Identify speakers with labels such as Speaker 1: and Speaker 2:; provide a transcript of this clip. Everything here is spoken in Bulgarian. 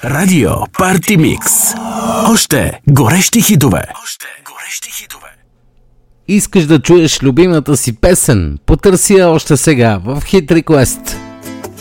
Speaker 1: Радио Парти Микс. Още горещи хитове.
Speaker 2: Искаш да чуеш любимата си песен? Потърси я още сега в Hit Request.